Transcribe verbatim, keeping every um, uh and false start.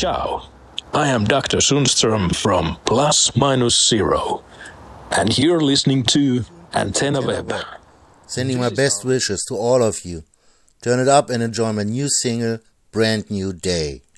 Ciao, I am Doctor Sundström from Plus Minus Zero, and you're listening to Antenna Web. Sending my best wishes to all of you. Turn it up and enjoy my new single, Brand New Day.